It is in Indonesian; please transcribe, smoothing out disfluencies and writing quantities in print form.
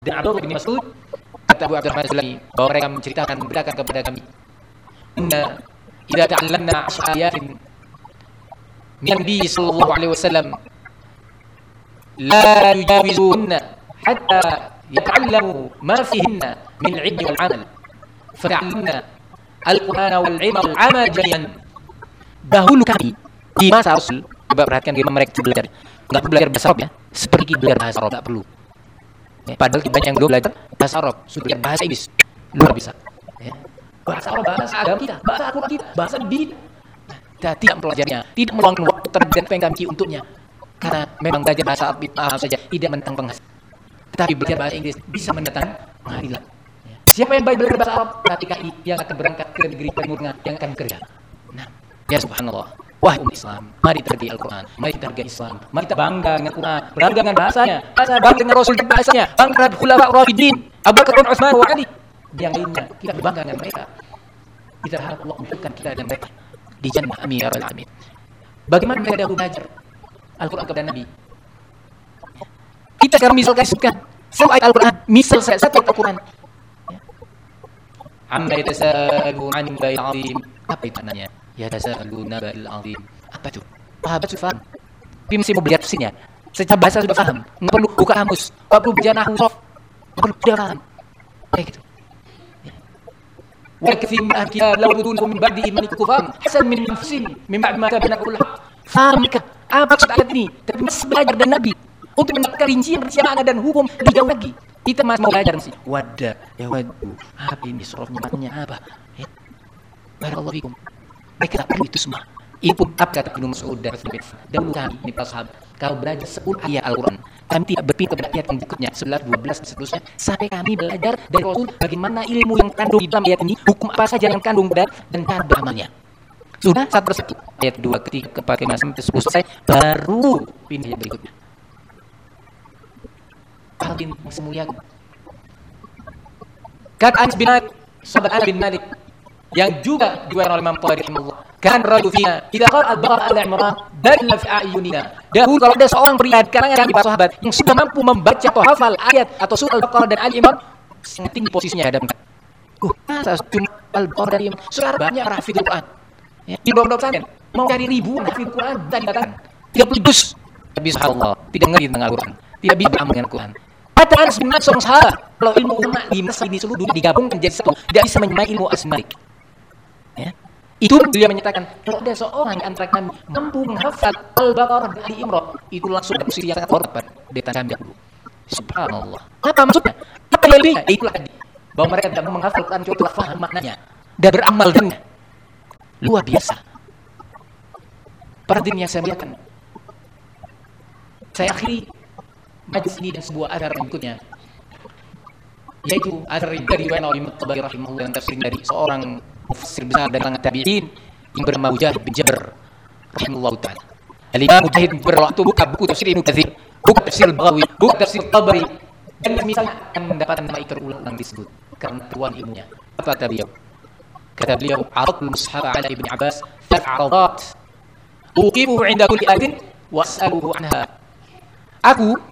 Dan Abdullah bin Mas'ud, kata Abu Abdurrahman Sulami, bahwa mereka memberitakan kepada kami, inna idza ta'allamna 'ashra ayatin min Nabi sallallahu alaihi wasallam la yujawizunna hatta yata'allamu ma fihinna min 'ilmi wal 'amal fata'allamna al-Qur'ana wal 'ilma wal 'amal jami'an. Dahulu kami di masa Rasul, coba perhatikan bagaimana mereka belajar. Enggak belajar bahasa Arab ya, seperti belajar bahasa Arab enggak perlu. Ya, padahal banyak yang belum belajar bahasa Arab, sudah belajar bahasa Inggris luar biasa. Ya. Bahasa Arab, bahasa agama kita, bahasa Al-Quran kita, bahasa din. Kita tidak mempelajarinya, tidak meluangkan waktu terbaik yang kami untuknya. Karena memang belajar bahasa Arab paham saja, tidak menentang penghasilan. Tetapi belajar bahasa Inggris bisa mendatangkan penghasilan. Ya. Siapa yang baik belajar bahasa Arab? TKI yang akan berangkat ke negeri Timur Tengah yang akan bekerja. Nah, ya subhanallah. Wah umat Islam, mari kita hargai Al-Quran, mari kita hargai Islam, mari kita bangga dengan Quran, bangga dengan bahasanya, bangga dengan Rasul dan bahasanya, bangga dengan Khulafa Rasyidin, Abu Bakar, Utsman, wa Ali. Yang lainnya, kita bangga dengan mereka. Kita harap Allah untukkan kita dan mereka di jannah, amin ya rabbal alamin. Bagaimana mereka dahulu belajar Al-Quran kepada Nabi? Kita sekarang misalkan satu ayat Al-Quran, misal satu ayat Al-Quran. Amma yatasaalun 'anil bai'il 'azim. Apa itu maknanya? Yatasaaluna bil 'azim. Apa itu? Sahabat sudah faham. Tapi mesti mau belajar tafsirnya. Secara bahasa sudah faham. Enggak perlu buka kamus, enggak perlu baca nahwu sarf. Enggak perlu dia faham. Kayak gitu. Wa katsir min ahli kitab law yudunhum min ba'di imanikum kufar hasan min anfusihim min ba'd ma tabayyana lahum al-haq. Faham mereka apa maksud ayat ini? Tapi masih belajar dari Nabi untuk mendapatkan rincian makna dan hukum lebih jauh lagi. Kita masih mau belajar sih. Wada, ya wadu. Apa ini surahnya maknanya apa? Ya. Barakallahu fikum. Mereka tak perlu itu semua. Ini pun apa kata Ibnu Mas'ud dan Rasulullah. Dahulu kami, ini para sahabat, kalau belajar 10 ayat Al-Quran, kami tidak berpindah kepada ayat yang berikutnya, 11, 12, dan seterusnya, sampai kami belajar dari Rasul bagaimana ilmu yang kandung di dalam ayat ini, hukum apa saja yang kandung dan cara beramalnya. Sudah saat persatu, ayat 2, ketiga, keempat, kelima, sampai 10 selesai, baru pindah yang berikutnya. Hadirin yang semuliakan. Kata Anas bin Malik, sahabat Anas bin Malik, yang juga diwariskan oleh Imam Tabari rahimahullah, kan rajul fina idza qara al-Baqarah al-Imran dalla fi ayunina. Dahulu kalau ada seorang pria di kalangan kami para sahabat yang sudah mampu membaca atau hafal ayat atau surah Al-Baqarah dan Al-Imran, sangat tinggi posisinya hadapan. Masa cuma Al-Baqarah dan Al-Imran? Sekarang banyak hafidul Quran. Ya, di bawah pesantren mau cari ribuan hafidul Quran dan datang 30 juz. Tapi subhanallah, tidak ngerti tentang Al-Quran, tidak bisa beramal dengan Al-Quran. Kata Anas bin Malik seorang sahabat, kalau ilmu ulama di Mesir di seluruh dunia digabungkan menjadi satu, tidak bisa menyamai ilmu As-Malik. Ya. Itu dia menyatakan kalau ada seorang di antara kami mampu menghafal Al-Baqarah dan Al-Imran, itu langsung dalam posisi yang sangat hormat di tangan kami dahulu. Subhanallah. Apa maksudnya? Apa yang lebihnya? Itulah tadi bahwa mereka tidak menghafal Quran cuma telah faham maknanya dan beramal dengannya. Luar biasa. Para hadirin yang saya muliakan, saya akhiri majlis ini dan sebuah athar berikutnya, yaitu athar dari Imam Tabari rahimahullah yang tafsir dari seorang mufassir besar dari kalangan tabi'in yang bernama Mujahid bin Jabr rahimahullah taala. Al-Imam Mujahid bin Jabr waktu buka buku tafsir Ibnu Katsir, buka tafsir Al-Baghawi, buka tafsir Tabari, dan misalnya akan mendapatkan nama itu ulang disebut karena tuan ilmunya. Apa kata beliau? Kata beliau, "Aradul mushaf ala Ibn Abbas fa'aradat uqifuhu 'inda kulli ayatin was'aluhu 'anha." Aku